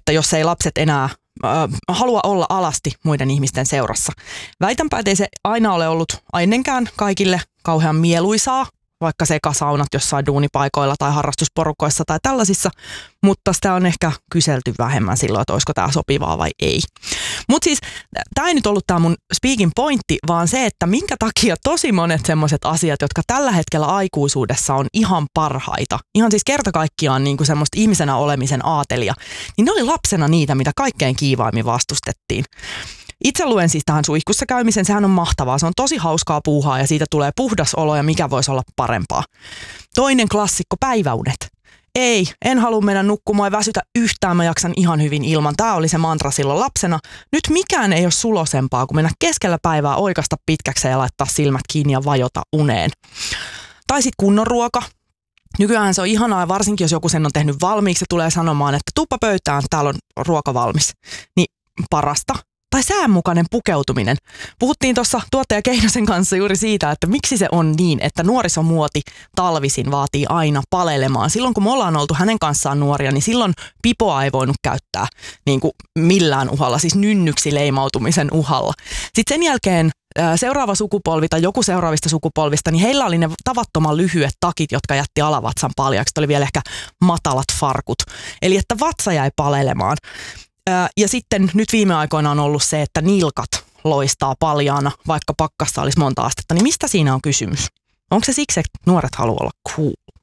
että jos ei lapset enää halua olla alasti muiden ihmisten seurassa. Väitänpä, että ei se aina ole ollut ennenkään kaikille kauhean mieluisaa, vaikka sekasaunat jossain duunipaikoilla tai harrastusporukoissa tai tällaisissa, mutta sitä on ehkä kyselty vähemmän silloin, että olisiko tämä sopivaa vai ei. Mutta siis tämä ei nyt ollut tämä mun speaking pointti, vaan se, että minkä takia tosi monet semmoiset asiat, jotka tällä hetkellä aikuisuudessa on ihan parhaita, ihan siis kerta kaikkiaan niin kuin semmoista ihmisenä olemisen aatelia, niin ne oli lapsena niitä, mitä kaikkein kiivaimmin vastustettiin. Itse luen siis tähän suihkussa käymisen, sehän on mahtavaa, se on tosi hauskaa puuhaa ja siitä tulee puhdas olo ja mikä voisi olla parempaa. Toinen klassikko, päiväunet. Ei, en halua mennä nukkumaan ja väsytä yhtään, mä jaksan ihan hyvin ilman. Tämä oli se mantra silloin lapsena. Nyt mikään ei ole sulosempaa kuin mennä keskellä päivää oikasta pitkäkseen ja laittaa silmät kiinni ja vajota uneen. Tai sitten kunnon ruoka. Nykyään se on ihanaa, varsinkin jos joku sen on tehnyt valmiiksi ja tulee sanomaan, että tuppa pöytään, täällä on ruoka valmis. Niin parasta. Tai säänmukainen pukeutuminen. Puhuttiin tuossa tuottaja Keinosen kanssa juuri siitä, että miksi se on niin, että nuorisomuoti talvisin vaatii aina palelemaan. Silloin kun me ollaan oltu hänen kanssaan nuoria, niin silloin pipoa ei voinut käyttää niin kuin millään uhalla, siis nynnyksi leimautumisen uhalla. Sitten sen jälkeen seuraava sukupolvi tai joku seuraavista sukupolvista, niin heillä oli ne tavattoman lyhyet takit, jotka jätti alavatsan paljaksi. Oli vielä ehkä matalat farkut. Eli että vatsa jäi palelemaan. Ja sitten nyt viime aikoina on ollut se, että nilkat loistaa paljaana, vaikka pakkasta olisi monta astetta. Niin mistä siinä on kysymys? Onko se siksi, että nuoret haluaa olla cool?